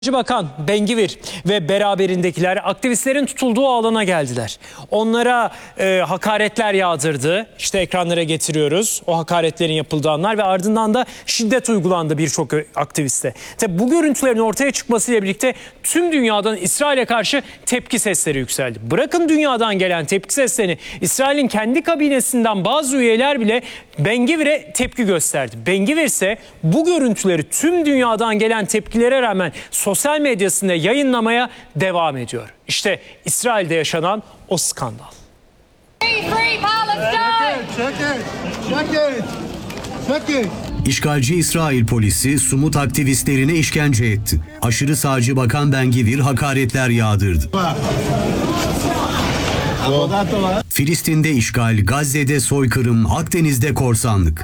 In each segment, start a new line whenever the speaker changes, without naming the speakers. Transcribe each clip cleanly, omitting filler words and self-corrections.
Bakan Ben-Gvir ve beraberindekiler aktivistlerin tutulduğu alana geldiler. Onlara hakaretler yağdırdı. İşte ekranlara getiriyoruz o hakaretlerin yapıldığı anlar ve ardından da şiddet uygulandı birçok aktiviste. Tabi bu görüntülerin ortaya çıkmasıyla birlikte tüm dünyadan İsrail'e karşı tepki sesleri yükseldi. Bırakın dünyadan gelen tepki seslerini, İsrail'in kendi kabinesinden bazı üyeler bile Ben-Gvir'e tepki gösterdi. Ben-Gvir ise bu görüntüleri tüm dünyadan gelen tepkilere rağmen sosyal medyasında yayınlamaya devam ediyor. İşte İsrail'de yaşanan o skandal.
İşgalci İsrail polisi Sumut aktivistlerine işkence etti. Aşırı sağcı Bakan Ben-Gvir hakaretler yağdırdı. Filistin'de işgal, Gazze'de soykırım, Akdeniz'de korsanlık.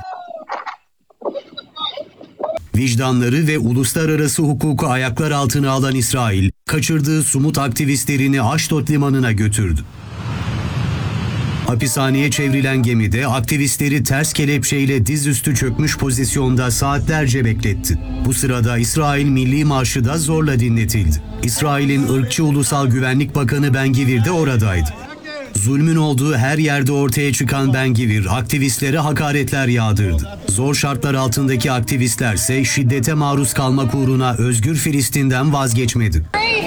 Vicdanları ve uluslararası hukuku ayaklar altına alan İsrail, kaçırdığı Sumut aktivistlerini Aşdod limanına götürdü. Hapishaneye çevrilen gemide aktivistleri ters kelepçeyle dizüstü çökmüş pozisyonda saatlerce bekletti. Bu sırada İsrail Milli Marşı da zorla dinletildi. İsrail'in ırkçı Ulusal Güvenlik Bakanı Ben-Gvir de oradaydı. Zulmün olduğu her yerde ortaya çıkan Ben-Gvir aktivistlere hakaretler yağdırdı. Zor şartlar altındaki aktivistlerse şiddete maruz kalmak uğruna özgür Filistin'den vazgeçmedi.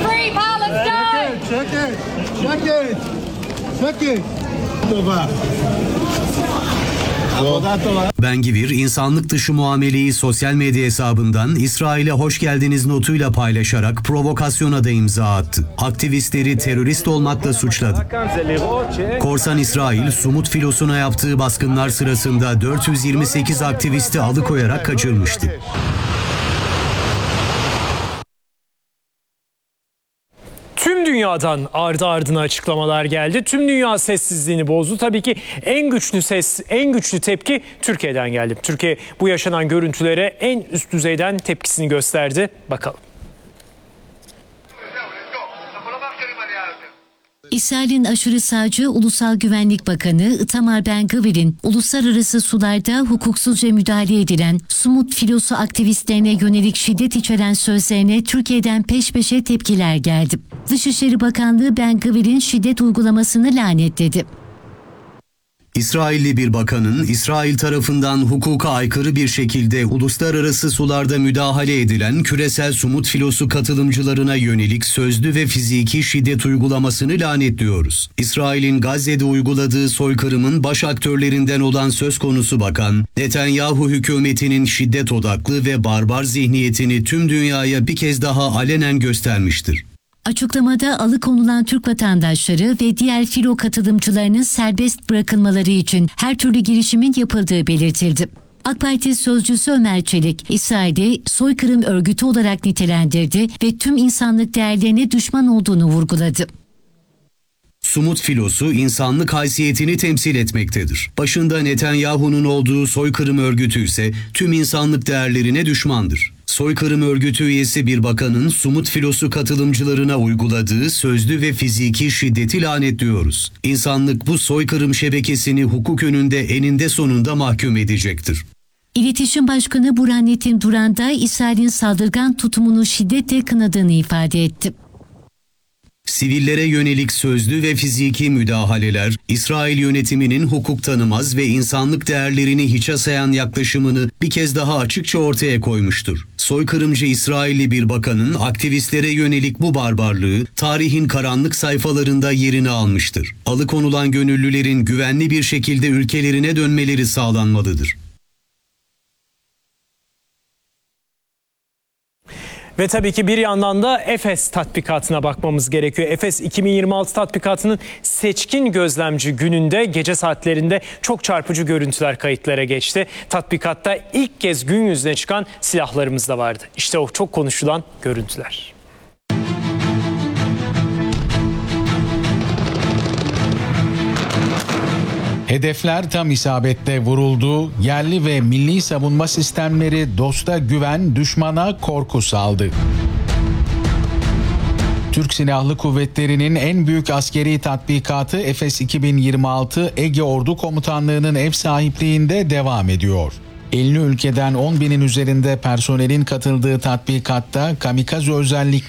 Ben-Gvir insanlık dışı muameleyi sosyal medya hesabından İsrail'e hoş geldiniz notuyla paylaşarak provokasyona da imza attı. Aktivistleri terörist olmakla suçladı. Korsan İsrail, Sumut filosuna yaptığı baskınlar sırasında 428 aktivisti alıkoyarak kaçırmıştı.
Tüm dünyadan ardı ardına açıklamalar geldi. Tüm dünya sessizliğini bozdu. Tabii ki en güçlü ses, en güçlü tepki Türkiye'den geldi. Türkiye bu yaşanan görüntülere en üst düzeyden tepkisini gösterdi. Bakalım.
İsrail'in aşırı sağcı Ulusal Güvenlik Bakanı Itamar Ben-Gvir'in uluslararası sularda hukuksuzca müdahale edilen Sumut filosu aktivistlerine yönelik şiddet içeren sözlerine Türkiye'den peş peşe tepkiler geldi. Dışişleri Bakanlığı Ben-Gvir'in şiddet uygulamasını lanetledi.
İsrailli bir bakanın İsrail tarafından hukuka aykırı bir şekilde uluslararası sularda müdahale edilen küresel Sumut filosu katılımcılarına yönelik sözlü ve fiziki şiddet uygulamasını lanetliyoruz. İsrail'in Gazze'de uyguladığı soykırımın baş aktörlerinden olan söz konusu bakan, Netanyahu hükümetinin şiddet odaklı ve barbar zihniyetini tüm dünyaya bir kez daha alenen göstermiştir.
Açıklamada alıkonulan Türk vatandaşları ve diğer filo katılımcılarının serbest bırakılmaları için her türlü girişimin yapıldığı belirtildi. AK Parti sözcüsü Ömer Çelik, İsrail'i soykırım örgütü olarak nitelendirdi ve tüm insanlık değerlerine düşman olduğunu vurguladı.
Sumut filosu insanlık haysiyetini temsil etmektedir. Başında Netanyahu'nun olduğu soykırım örgütü ise tüm insanlık değerlerine düşmandır. Soykırım örgütü üyesi bir bakanın Sumut filosu katılımcılarına uyguladığı sözlü ve fiziki şiddeti lanetliyoruz. İnsanlık bu soykırım şebekesini hukuk önünde eninde sonunda mahkum edecektir.
İletişim Başkanı Burhanettin Duran da İsrail'in saldırgan tutumunu şiddetle kınadığını ifade etti.
Sivillere yönelik sözlü ve fiziki müdahaleler, İsrail yönetiminin hukuk tanımaz ve insanlık değerlerini hiçe sayan yaklaşımını bir kez daha açıkça ortaya koymuştur. Soykırımcı İsrailli bir bakanın aktivistlere yönelik bu barbarlığı tarihin karanlık sayfalarında yerini almıştır. Alıkonulan gönüllülerin güvenli bir şekilde ülkelerine dönmeleri sağlanmalıdır.
Ve tabii ki bir yandan da Efes tatbikatına bakmamız gerekiyor. Efes 2026 tatbikatının seçkin gözlemci gününde gece saatlerinde çok çarpıcı görüntüler kayıtlara geçti. Tatbikatta ilk kez gün yüzüne çıkan silahlarımız da vardı. İşte o çok konuşulan görüntüler.
Hedefler tam isabetle vuruldu. Yerli ve milli savunma sistemleri dosta güven, düşmana korku saldı. Türk Silahlı Kuvvetleri'nin en büyük askeri tatbikatı Efes 2026 Ege Ordu Komutanlığı'nın ev sahipliğinde devam ediyor. 50 ülkeden 10 binin üzerinde personelin katıldığı tatbikatta kamikaze özellikle